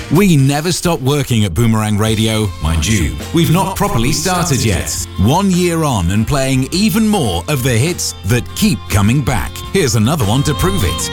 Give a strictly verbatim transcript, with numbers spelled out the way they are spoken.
We never stop working at Boomerang Radio. Mind you, we've not properly started yet. One year on and playing even more of the hits that keep coming back. Here's another one to prove it.